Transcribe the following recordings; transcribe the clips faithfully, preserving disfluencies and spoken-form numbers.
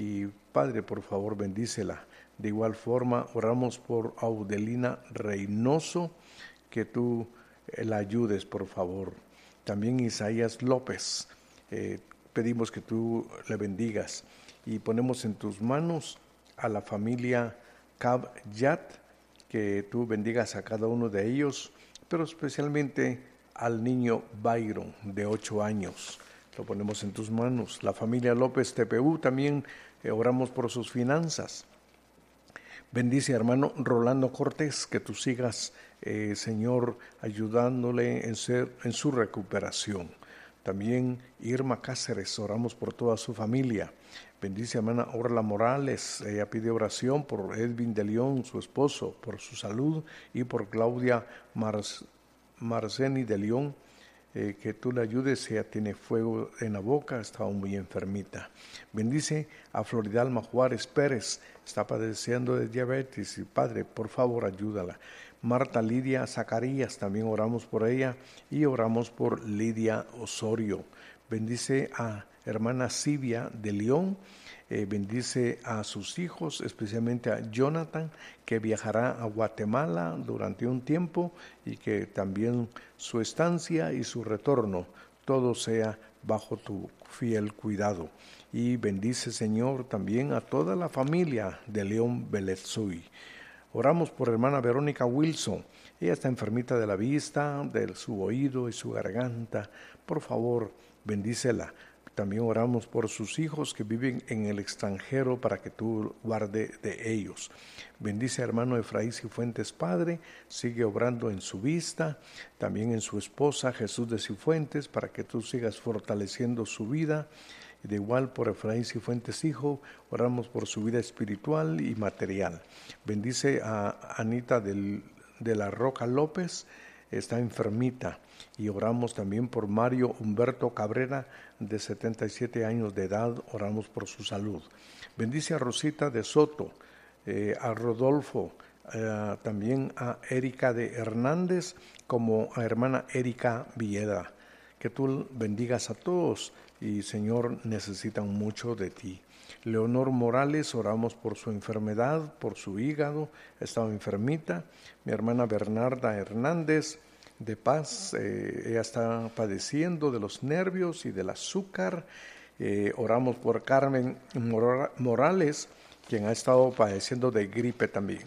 y Padre, por favor, bendícela. De igual forma, oramos por Audelina Reynoso, que tú eh, la ayudes, por favor. También Isaías López, eh, pedimos que tú le bendigas y ponemos en tus manos a la familia Cab Yat, que tú bendigas a cada uno de ellos, pero especialmente al niño Byron, de ocho años. Lo ponemos en tus manos. La familia López T P U también eh, oramos por sus finanzas. Bendice, hermano Rolando Cortés, que tú sigas, eh, Señor, ayudándole en, ser, en su recuperación. También Irma Cáceres, oramos por toda su familia. Bendice, hermana Orla Morales, ella pide oración por Edwin de León, su esposo, por su salud, y por Claudia Mar- Marceni de León, Eh, que tú le ayudes, ella tiene fuego en la boca, estaba muy enfermita. Bendice a Floridalma Juárez Pérez, está padeciendo de diabetes y Padre, por favor, ayúdala. Marta Lidia Zacarías, también oramos por ella y oramos por Lidia Osorio. Bendice a hermana Silvia de León, eh, bendice a sus hijos, especialmente a Jonathan, que viajará a Guatemala durante un tiempo y que también su estancia y su retorno, todo sea bajo tu fiel cuidado. Y bendice, Señor, también a toda la familia de León Belezui. Oramos por hermana Verónica Wilson. Ella está enfermita de la vista, de su oído y su garganta. Por favor, bendícela. También oramos por sus hijos que viven en el extranjero para que tú guarde de ellos. Bendice a hermano Efraín Cifuentes Padre, sigue obrando en su vista, también en su esposa Jesús de Cifuentes, para que tú sigas fortaleciendo su vida. Y de igual por Efraín Cifuentes Hijo, oramos por su vida espiritual y material. Bendice a Anita del, de la Roca López, está enfermita, y oramos también por Mario Humberto Cabrera, de setenta y siete años de edad, oramos por su salud. Bendice a Rosita de Soto, eh, a Rodolfo, eh, también a Erika de Hernández, como a hermana Erika Villeda. Que tú bendigas a todos y, Señor, necesitan mucho de ti. Leonor Morales, oramos por su enfermedad, por su hígado, estaba enfermita. Mi hermana Bernarda Hernández, de Paz, eh, ella está padeciendo de los nervios y del azúcar. Eh, oramos por Carmen Mor- Morales, quien ha estado padeciendo de gripe también.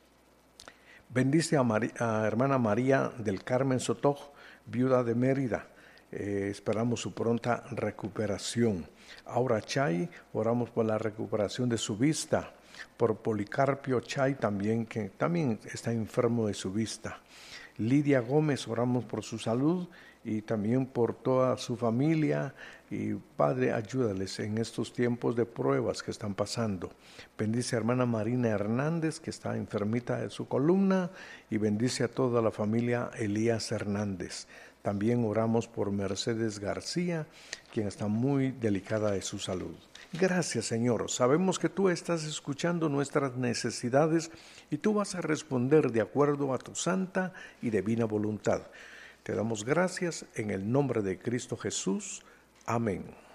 Bendice a, Mari- a hermana María del Carmen Soto, viuda de Mérida. Eh, esperamos su pronta recuperación. Aura Chay, oramos por la recuperación de su vista. Por Policarpio Chay también, que también está enfermo de su vista. Lidia Gómez, oramos por su salud y también por toda su familia. Y Padre, ayúdales en estos tiempos de pruebas que están pasando. Bendice a hermana Marina Hernández, que está enfermita de su columna, y bendice a toda la familia Elías Hernández. También oramos por Mercedes García, quien está muy delicada de su salud. Gracias, Señor. Sabemos que tú estás escuchando nuestras necesidades y tú vas a responder de acuerdo a tu santa y divina voluntad. Te damos gracias en el nombre de Cristo Jesús. Amén.